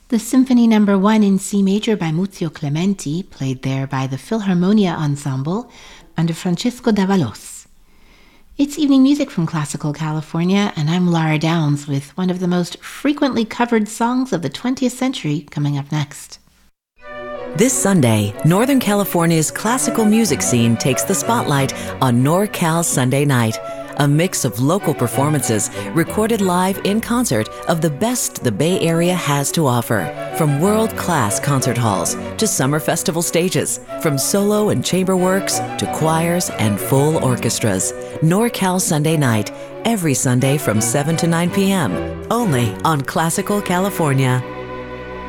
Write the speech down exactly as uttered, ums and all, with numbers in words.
The Symphony Number One in C major by Muzio Clementi, played there by the Philharmonia Ensemble under Francisco Davalos. It's evening music from Classical California, and I'm Laura Downs with one of the most frequently covered songs of the twentieth century coming up next. This Sunday, Northern California's classical music scene takes the spotlight on NorCal Sunday Night, a mix of local performances recorded live in concert of the best the Bay Area has to offer. From world-class concert halls to summer festival stages, from solo and chamber works to choirs and full orchestras. NorCal Sunday Night, every Sunday from seven to nine p.m., only on Classical California.